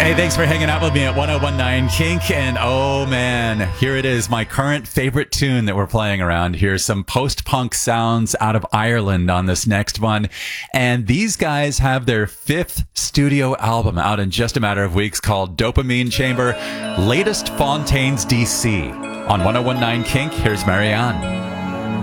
Hey, thanks for hanging out with me at 1019 Kink. And oh man, here it is, my current favorite tune that we're playing around here. Some post-punk sounds out of Ireland on this next one. And these guys have their 5th studio album out in just a matter of weeks called Dopamine Chamber, latest Fontaines DC. On 1019 Kink, here's Marianne.